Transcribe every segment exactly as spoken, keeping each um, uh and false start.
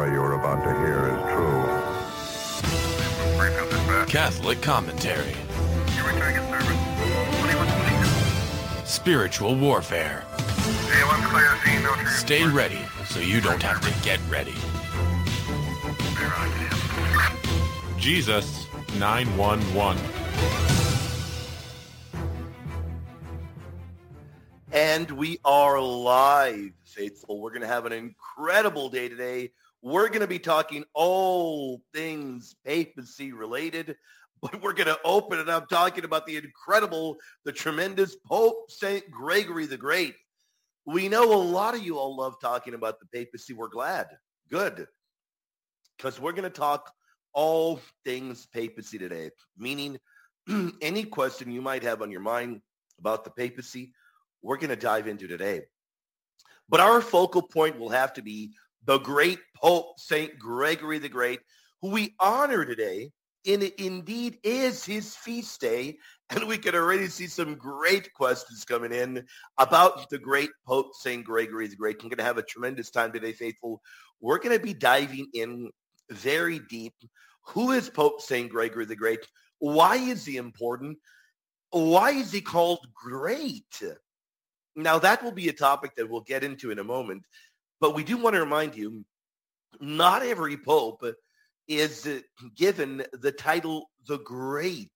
story you are about to hear is true. Catholic commentary. Spiritual warfare. Stay ready so you don't have to get ready. Jesus nine one one. And we are live, faithful. We're going to have an incredible day today. We're going to be talking all things papacy related, but we're going to open it up talking about the incredible, the tremendous Pope Saint Gregory the Great. We know a lot of you all love talking about the papacy. We're glad. Good. Because we're going to talk all things papacy today, meaning any question you might have on your mind about the papacy, we're going to dive into today. But our focal point will have to be the great Pope Saint Gregory the Great, who we honor today. And it indeed is his feast day. And we can already see some great questions coming in about the great Pope Saint Gregory the Great. We're going to have a tremendous time today, faithful. We're going to be diving in very deep. Who is Pope Saint Gregory the Great? Why is he important? Why is he called great? Now, that will be a topic that we'll get into in a moment. But we do want to remind you, not every pope is given the title the Great.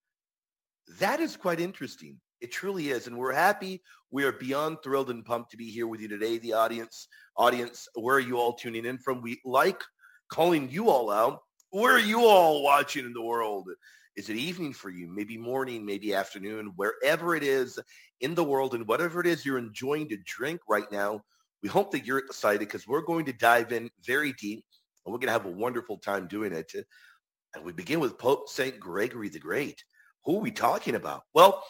That is quite interesting. It truly is. And we're happy. We are beyond thrilled and pumped to be here with you today, the audience. Audience, where are you all tuning in from? We like calling you all out. Where are you all watching in the world? Is it evening for you? Maybe morning, maybe afternoon, wherever it is in the world and whatever it is you're enjoying to drink right now. We hope that you're excited because we're going to dive in very deep and we're going to have a wonderful time doing it. And we begin with Pope Saint Gregory the Great. Who are we talking about? Well,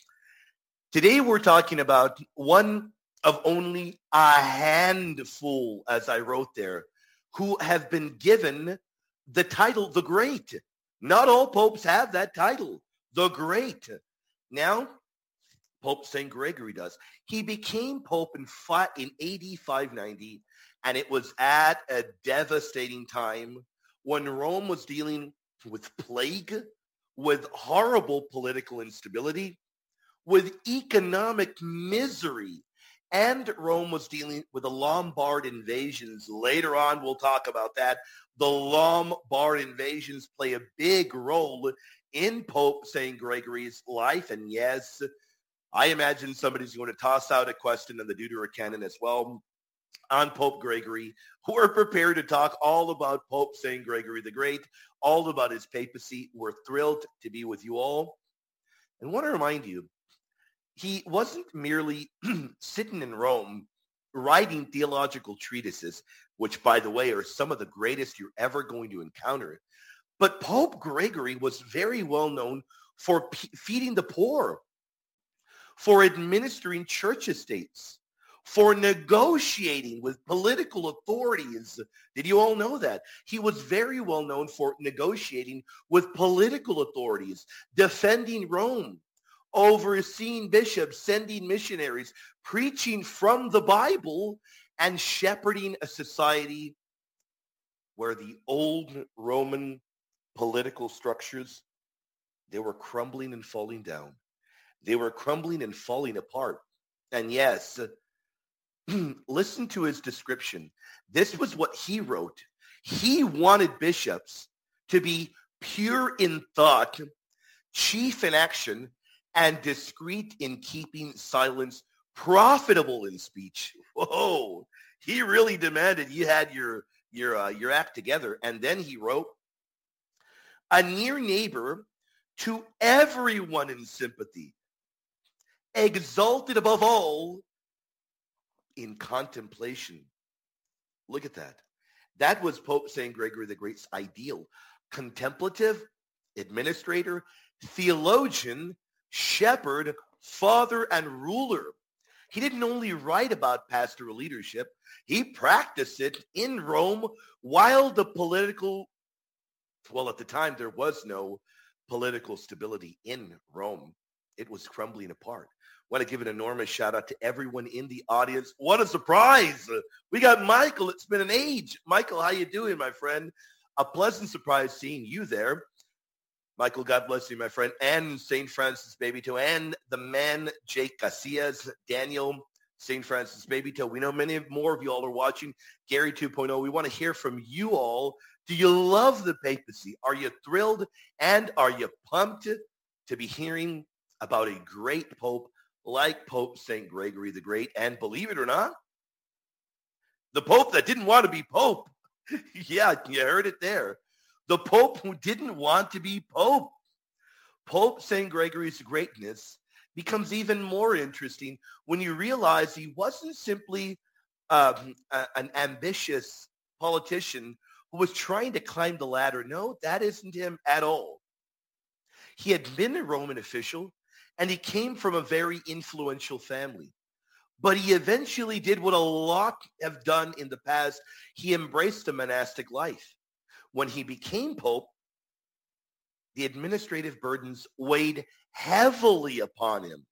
today we're talking about one of only a handful, as I wrote there, who have been given the title the Great. Not all popes have that title, the Great. Now, Pope Saint Gregory does. He became pope in, fi- in A D five ninety, and it was at a devastating time when Rome was dealing with plague, with horrible political instability, with economic misery, and Rome was dealing with the Lombard invasions. Later on, we'll talk about that. The Lombard invasions play a big role in Pope Saint Gregory's life. And yes, I imagine somebody's going to toss out a question in the Deuterocanon as well on Pope Gregory. We're prepared to talk all about Pope Saint Gregory the Great, all about his papacy. We're thrilled to be with you all. And want to remind you, he wasn't merely sitting in Rome writing theological treatises, which, by the way, are some of the greatest you're ever going to encounter. But Pope Gregory was very well known for p- feeding the poor, for administering church estates, for negotiating with political authorities. Did you all know that? He was very well known for negotiating with political authorities, defending Rome, overseeing bishops, sending missionaries, preaching from the Bible, and shepherding a society where the old Roman political structures, they were crumbling and falling down. They were crumbling and falling apart. And yes, listen to his description. This was what he wrote. He wanted bishops to be pure in thought, chief in action, and discreet in keeping silence, profitable in speech. Whoa, he really demanded you had your your uh, your act together. And then he wrote, a near neighbor to everyone in sympathy, exalted above all in contemplation. Look at that. That was Pope Saint Gregory the Great's ideal. Contemplative, administrator, theologian, shepherd, father, and ruler. He didn't only write about pastoral leadership, he practiced it in Rome while the political, well, at the time there was no political stability in Rome. it was crumbling apart. Want to give an enormous shout out to everyone in the audience. What a surprise. We got Michael. It's been an age. Michael, how you doing, my friend? A pleasant surprise seeing you there. Michael, God bless you, my friend. And Saint Francis Babytoe and the man, Jake Casillas, Daniel, Saint Francis Babytoe. We know many more of you all are watching Gary two point oh. We want to hear from you all. Do you love the papacy? Are you thrilled? And are you pumped to be hearing about a great pope like Pope Saint Gregory the Great? And believe it or not, the pope that didn't want to be pope. Yeah, you heard it there. The pope who didn't want to be pope. Pope Saint Gregory's greatness becomes even more interesting when you realize he wasn't simply um, a, an ambitious politician who was trying to climb the ladder. No, that isn't him at all. He had been a Roman official, and he came from a very influential family. But he eventually did what a lot have done in the past. He embraced a monastic life. When he became pope, the administrative burdens weighed heavily upon him.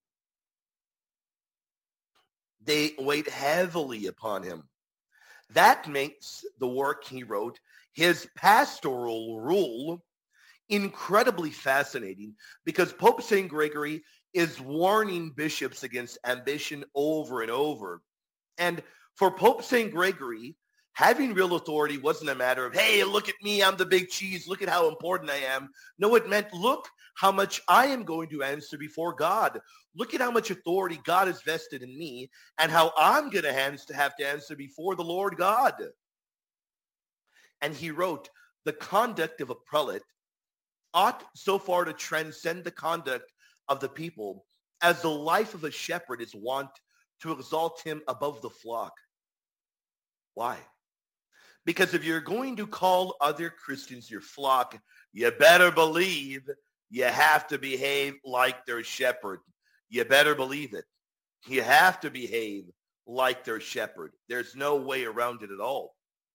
They weighed heavily upon him. That makes the work he wrote, his pastoral rule, incredibly fascinating, because Pope Saint Gregory is warning bishops against ambition over and over. And for Pope Saint Gregory, having real authority wasn't a matter of, hey, look at me, I'm the big cheese, look at how important I am. No, it meant, look how much I am going to answer before God. Look at how much authority God has vested in me and how I'm going to have to answer before the Lord God. And he wrote, the conduct of a prelate ought so far to transcend the conduct of the people as the life of a shepherd is wont to exalt him above the flock. Why? Because if you're going to call other Christians your flock, you better believe you have to behave like their shepherd. You better believe it. You have to behave like their shepherd. There's no way around it at all.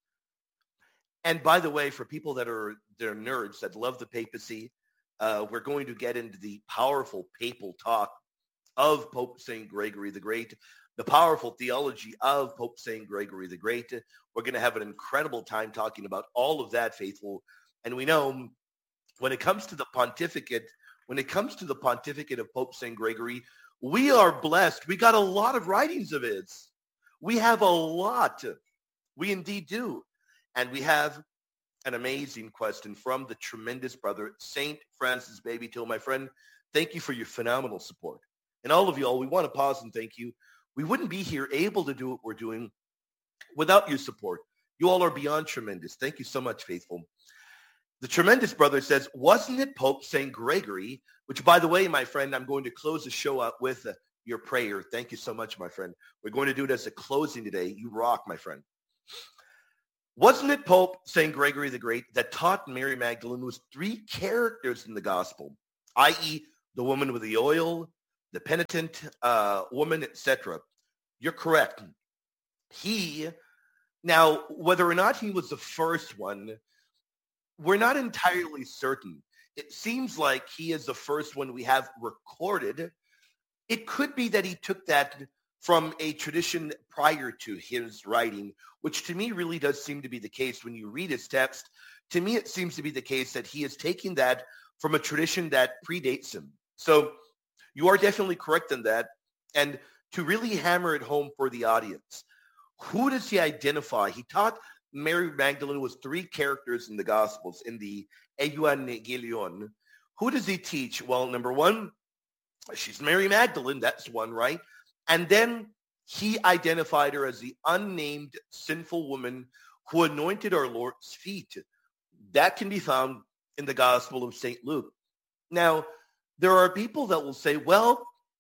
And by the way, for people that are they're nerds that love the papacy, uh, we're going to get into the powerful papal talk of Pope Saint Gregory the Great, the powerful theology of Pope Saint Gregory the Great. We're going to have an incredible time talking about all of that, faithful. And we know when it comes to the pontificate, when it comes to the pontificate of Pope Saint Gregory, we are blessed. We got a lot of writings of his. We have a lot. We indeed do. And we have an amazing question from the tremendous brother, Saint Francis Babytoe. My friend, thank you for your phenomenal support. And all of you all, we want to pause and thank you. We wouldn't be here able to do what we're doing without your support. You all are beyond tremendous. Thank you so much, faithful. The tremendous brother says, wasn't it Pope Saint Gregory, which, by the way, my friend, I'm going to close the show out with uh, your prayer. Thank you so much, my friend. We're going to do it as a closing today. You rock, my friend. Wasn't it Pope Saint Gregory the Great that taught Mary Magdalene was three characters in the gospel, that is the woman with the oil, the penitent uh, woman, et cetera? You're correct. He, now, whether or not he was the first one, we're not entirely certain. It seems like he is the first one we have recorded. It could be that he took that from a tradition prior to his writing, which to me really does seem to be the case when you read his text. To me, it seems to be the case that he is taking that from a tradition that predates him. So you are definitely correct in that. And to really hammer it home for the audience, who does he identify? He taught Mary Magdalene was three characters in the Gospels, in the Evangelion. Who does he teach? Well, number one, she's Mary Magdalene. That's one, right? And then he identified her as the unnamed sinful woman who anointed our Lord's feet. That can be found in the Gospel of Saint Luke. Now, there are people that will say, well,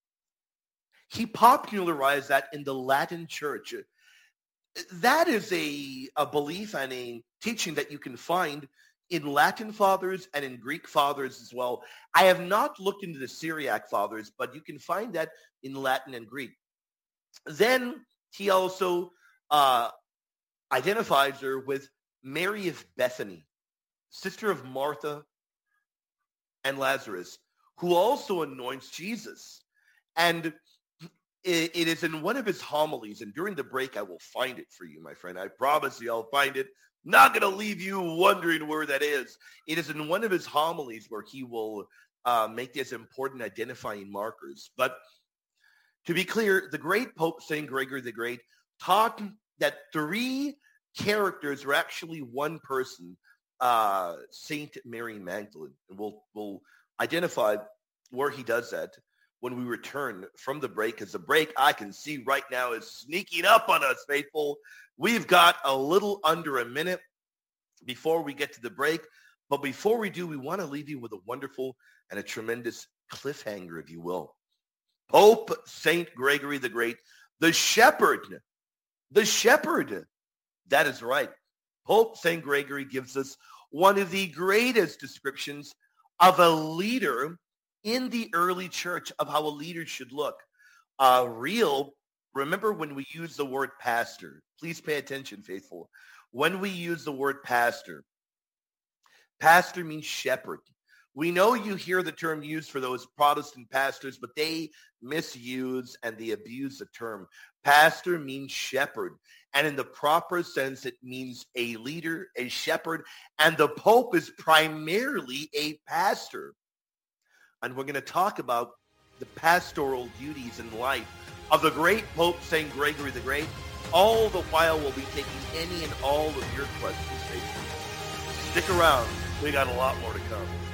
he popularized that in the Latin Church. That is a, a belief and a teaching that you can find in Latin fathers and in Greek fathers as well. I have not looked into the Syriac fathers, but you can find that in Latin and Greek. Then he also uh, identifies her with Mary of Bethany, sister of Martha and Lazarus, who also anoints Jesus. And it, it is in one of his homilies, and during the break, I will find it for you, my friend. I promise you I'll find it. Not going to leave you wondering where that is. It is in one of his homilies where he will uh, make these important identifying markers. But to be clear, the great Pope Saint Gregory the Great taught that three characters are actually one person, uh, Saint Mary Magdalene. And we'll, we'll identify where he does that when we return from the break, because the break I can see right now is sneaking up on us, faithful. We've got a little under a minute before we get to the break. But before we do, we want to leave you with a wonderful and a tremendous cliffhanger, if you will. Pope Saint Gregory the Great, the shepherd, the shepherd. That is right. Pope Saint Gregory gives us one of the greatest descriptions of a leader in the early church, of how a leader should look. Uh, real, remember when we use the word pastor, please pay attention, faithful. When we use the word pastor, pastor means shepherd. We know you hear the term used for those Protestant pastors, but they misuse and they abuse the term. Pastor means shepherd. And in the proper sense, it means a leader, a shepherd. And the Pope is primarily a pastor. And we're going to talk about the pastoral duties in life of the great Pope Saint Gregory the Great. All the while, we'll be taking any and all of your questions. Stick around. We got a lot more to come.